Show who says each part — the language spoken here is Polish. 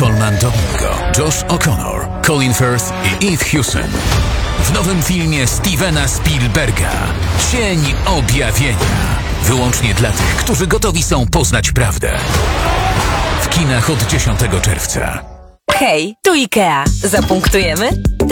Speaker 1: Colman Domingo, Josh O'Connor, Colin Firth i Eve Hewson w nowym filmie Stevena Spielberga Cień Objawienia. Wyłącznie dla tych, którzy gotowi są poznać prawdę. W kinach od 10 czerwca.
Speaker 2: Hej, tu IKEA. Zapunktujemy?